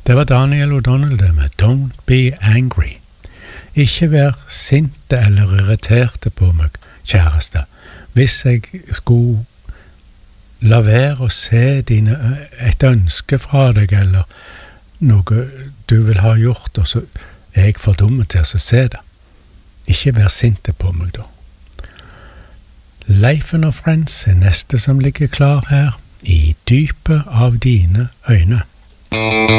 Det var Daniel O'Donnell det med Don't Be Angry. Ikke vær sinte eller irriterte på meg, kjæreste, hvis jeg skulle la være å se et ønske fra deg eller noe du vil ha gjort, og så er jeg for dumme til å se det. Ikke vær sinte på meg da. Leifen og Friends er neste som ligger klar her, i dypet av dine øyne.